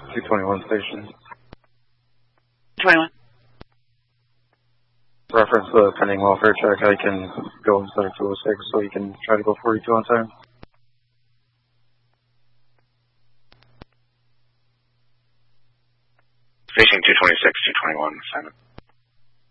221 station. 21. Reference the pending welfare check. I can go instead of 206, so you can try to go 42 on time. Station 226, 221, assignment.